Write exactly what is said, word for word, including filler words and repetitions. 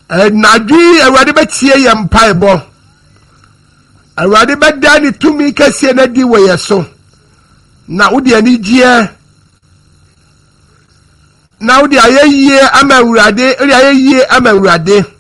Nadwi awurade betie ye mpaebo awurade beda ni tumi kese na di wo yeso na wodi ani gie na wodi ayeye ama awurade eri ayeye ama awurade